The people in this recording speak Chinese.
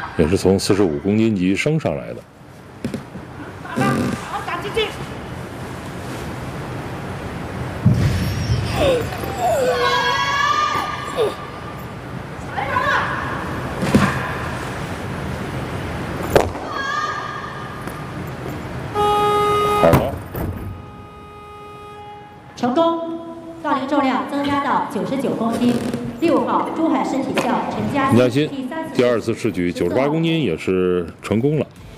也是从45公斤级升上来的。 好，打进去。 好了， 成功，杠铃重量增加到99公斤。6号珠海市体校陈嘉陈嘉欣第3次第2次试举98公斤也是成功了。